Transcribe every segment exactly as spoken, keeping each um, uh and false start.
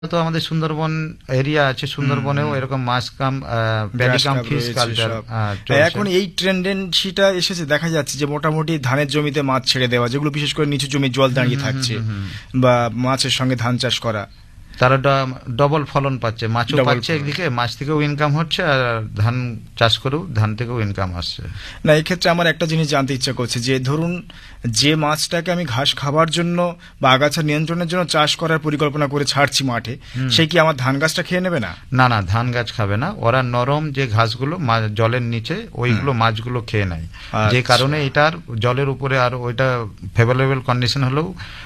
তো আমাদের সুন্দরবন এরিয়া আছে, সুন্দরবনেও এরকম মাছ কাম প্যাডি কাম ফিশ কালচার চলছে। এখন এই টেন্ডেন্সিটা এসেছে, দেখা যাচ্ছে যে মোটামুটি ধানের জমিতে মাছ ছেড়ে দেওয়া, যেগুলো বিশেষ করে নিচু জমি জল দাঁড়িয়ে থাকছে, বা মাছের সঙ্গে ধান চাষ করা, তারা ডবল ফলন পাচ্ছে, মাছও পাচ্ছে একদিকে, মাছ থেকেও ইনকাম হচ্ছে, আর ধান চাষ করেও ধান থেকেও ইনকাম আসছে। না, এক্ষেত্রে আমার একটা জিনিস জানতে ইচ্ছা করছে, যে ধরুন যে মাছটাকে আমি ঘাস খাবার জন্য বা আগাছা নিয়ন্ত্রণের জন্য চাষ করার পরিকল্পনা করে ছাড়ছি মাঠে, সে কি আমার ধান গাছটা খেয়ে নেবে না? না না, ধান গাছ খাবে না, ওরা নরম যে ঘাসগুলো জলের নিচে ওইগুলো মাছগুলো খেয়ে নেয়, যে কারণে এটার জলের উপরে আর ওইটা ফেভারেবল কন্ডিশন হলেও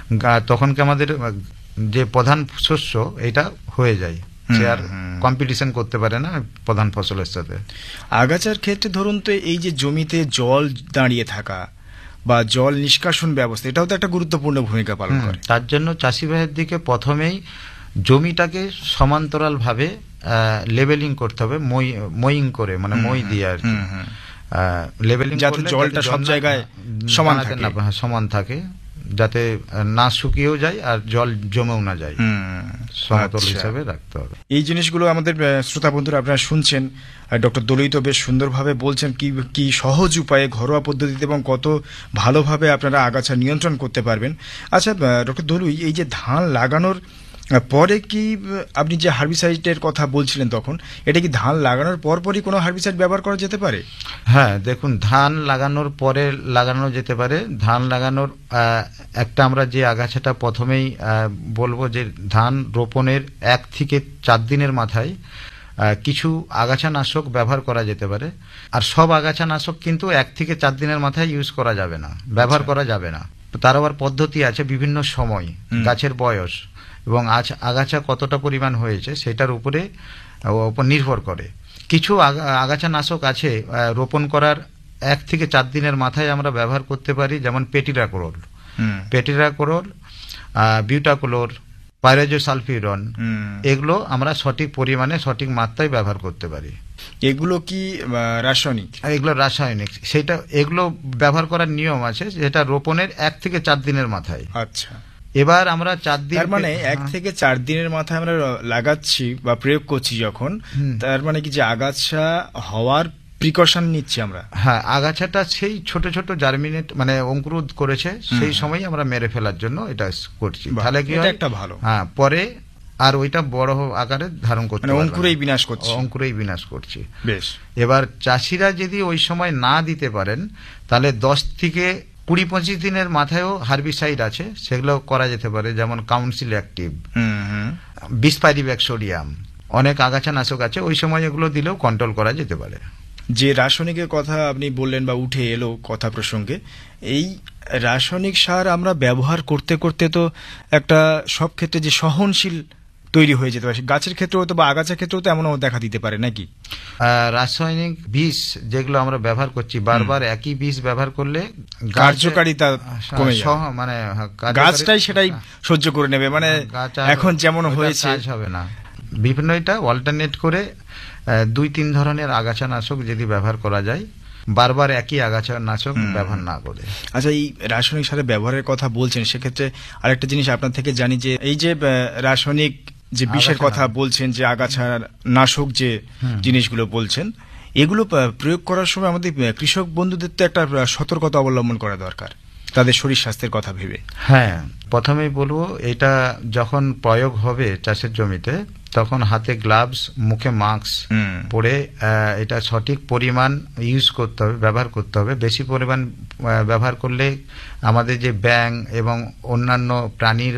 তখন কি আমাদের যে প্রধান শস্য এটা হয়ে যায়, সে আর কম্পিটিশন করতে পারে না প্রধান ফসলের সাথে। আগাছার ক্ষেত্রে ধরুন তো এই যে জমিতে জল দাঁড়িয়ে থাকা বা জল নিষ্কাশন ব্যবস্থা, এটাও তো একটা গুরুত্বপূর্ণ ভূমিকা পালন করে। তার জন্য চাষি ভাইয়ের দিকে প্রথমেই জমিটাকে সমান্তরাল ভাবে লেভেলিং করতে হবে, মইং করে, মানে মই দিয়ে আর কি লেভেলিং, যাতে জলটা সব জায়গায় সমান থাকে, সমান থাকে, যাতে না শুকিয়েও যায় আর জল জমেও না যায়, সমতল হিসাবে রাখতে হবে। এই জিনিসগুলো আমাদের শ্রোতা বন্ধুরা আপনারা শুনছেন, ডক্টর দলুই তো বেশ সুন্দরভাবে বলছেন কি কি সহজ উপায়ে ঘরোয়া পদ্ধতিতে এবং কত ভালোভাবে আপনারা আগাছা নিয়ন্ত্রণ করতে পারবেন। আচ্ছা ডক্টর দলুই, এই যে ধান লাগানোর পরে কি আপনি যে হার্বিসাইডের কথা বলছিলেন তখন, এটা কি ধান লাগানোর পরপরই কোনো হার্বিসাইড ব্যবহার করা যেতে পারে? হ্যাঁ, দেখুন, ধান লাগানোর পরে লাগানো যেতে পারে। ধান লাগানোর একটা আমরা যে আগাছাটা প্রথমেই বলবো, যে ধান রোপণের এক থেকে চার দিনের মাথায় কিছু আগাছানাশক ব্যবহার করা যেতে পারে। আর সব আগাছানাশক কিন্তু এক থেকে চার দিনের মাথায় ইউজ করা যাবে না, ব্যবহার করা যাবে না। তার আবার পদ্ধতি আছে, বিভিন্ন সময়, গাছের বয়স এবং আগাছা কতটা পরিমাণ হয়েছে সেটার উপরে উপর নির্ভর করে। কিছু আগাছানাশক আছে রোপণ করার এক থেকে চার দিনের মাথায় আমরা ব্যবহার করতে পারি, যেমন পেটিরাকোরল, পেটিরাকোরল, বিউটাকোলোর, পাইরোজোসালফিউরন, এগুলো আমরা সঠিক পরিমাণে সঠিক মাত্রায় ব্যবহার করতে পারি। এগুলো কি রাসায়নিক? এগুলো রাসায়নিক, সেটা এগুলো ব্যবহার করার নিয়ম আছে, যেটা রোপণের এক থেকে চার দিনের মাথায়। আচ্ছা, এবার আমরা চার দিন, তার মানে এক থেকে চার দিনের মাথায় আমরা লাগাচ্ছি বা প্রয়োগ করছি যখন, তার মানে কি যে আগাছা হওয়ার প্রিকশন নিচ্ছি আমরা? হ্যাঁ, আগাছাটা সেই ছোট ছোট জার্মিনেট মানে অঙ্কুরোধ করেছে সেই সময় আমরা মেরে ফেলার জন্য এটা করছি। তাহলে কি হয়, একটা ভালো, হ্যাঁ, পরে আর ওইটা বড় আকারে ধারণ করতে পারবে না, অঙ্কুরেই বিনাশ করছে, অঙ্কুরেই বিনাশ করছি। বেশ, এবার চাষিরা যদি ওই সময় না দিতে পারেন, তাহলে দশ থেকে কুড়ি পঁচিশ দিনের মাথায়ও হার্বিসাইড আছে, সেগুলো করা যেতে পারে, যেমন কাউন্সিল অ্যাক্টিভ, বিসপাইরিব্যাকসোডিয়াম, অনেক আগাছানাশক আছে, ওই সময় এগুলো দিলেও কন্ট্রোল করা যেতে পারে। যে রাসায়নিকের কথা আপনি বললেন বা উঠে এলো কথা প্রসঙ্গে, এই রাসায়নিক সার আমরা ব্যবহার করতে করতে তো একটা সব ক্ষেত্রে যে সহনশীল তৈরি হয়ে যেতে পারে, গাছের ক্ষেত্রেও তো বা আগাছার ক্ষেত্রেও তো এমনও দেখা দিতে পারে নাকি? রাসায়নিক বিষ যেগুলো আমরা ব্যবহার করছি, বারবার একই বিষ ব্যবহার করলে কার্যকারিতা কমে যায়, মানে গাছটাই সেটাই সহ্য করে নেবে, মানে এখন যেমন হয়েছে হবে না। বিভিন্ন এটা অল্টারনেট করে দুই তিন ধরনের আগাছানাশক যদি ব্যবহার করা যায়, বারবার একই আগাছানাশক ব্যবহার না করে। আচ্ছা, এই রাসায়নিক সারের ব্যবহারের কথা বলছেন, সেক্ষেত্রে আরেকটা জিনিস আপনার থেকে জানি, যে এই যে রাসায়নিক যে বিষের কথা বলছেন, যে আগাছা নাশক যে জিনিসগুলো বলছেন, এগুলো প্রয়োগ করার সময় আমাদের কৃষক বন্ধুদের তো একটা সতর্কতা অবলম্বন করা দরকার তাদের শরীর স্বাস্থ্যের কথা ভেবে। হ্যাঁ, প্রথমেই বলবো, এটা যখন প্রয়োগ হবে চাষের জমিতে, তখন হাতে গ্লাভস, মুখে মাস্ক পরে এটা সঠিক পরিমাণ ইউজ করতে হবে, ব্যবহার করতে হবে। বেশি পরিমাণ ব্যবহার করলে আমাদের যে ব্যাঙ এবং অন্যান্য প্রাণীর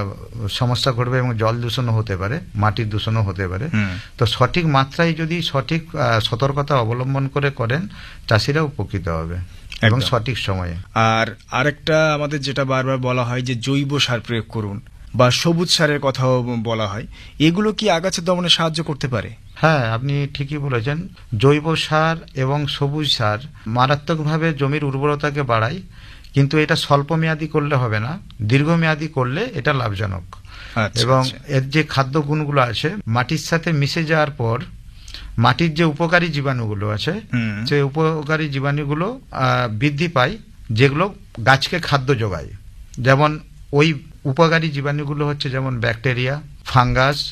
সমস্যা ঘটবে এবং জল দূষণও হতে পারে, মাটির দূষণও হতে পারে। তো সঠিক মাত্রায় যদি সঠিক সতর্কতা অবলম্বন করে করেন, চাষিরা উপকৃত হবে এবং সঠিক সময়ে। আর আরেকটা আমাদের যেটা বারবার বলা হয়, যে জৈব সার প্রয়োগ করুন বা সবুজ সারের কথাও বলা হয়, এগুলো কি আগাছা দমনে সাহায্য করতে পারে? হ্যাঁ, আপনি ঠিকই বলেছেন। জৈব সার এবং সবুজ সার মারাত্মকভাবে জমির উর্বরতাকে বাড়ায়, কিন্তু এটা স্বল্প মেয়াদী করলে হবে না, দীর্ঘমেয়াদী করলে এটা লাভজনক। এবং এর যে খাদ্য গুণগুলো আছে, মাটির সাথে মিশে যাওয়ার পর মাটির যে উপকারী জীবাণুগুলো আছে, সেই উপকারী জীবাণুগুলো বৃদ্ধি পায়, যেগুলো গাছকে খাদ্য যোগায়। যেমন ওই উপকারী জীবাণুগুলো হচ্ছে যেমন ব্যাকটেরিয়া, ফাঙ্গাস